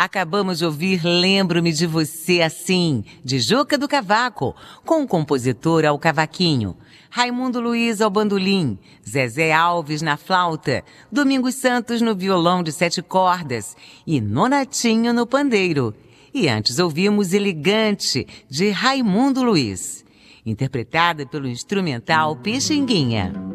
Acabamos de ouvir Lembro-me de Você Assim, de Juca do Cavaco, com o compositor ao cavaquinho, Raimundo Luiz ao bandolim, Zezé Alves na flauta, Domingos Santos no violão de 7 cordas e Nonatinho no pandeiro. E antes ouvimos Elegante, de Raimundo Luiz, interpretada pelo instrumental Pixinguinha.